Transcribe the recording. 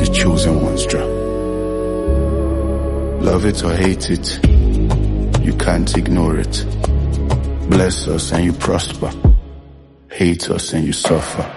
the chosen ones, Jah. Love it or hate it, you can't ignore it. Bless us and you prosper, hate us and you suffer.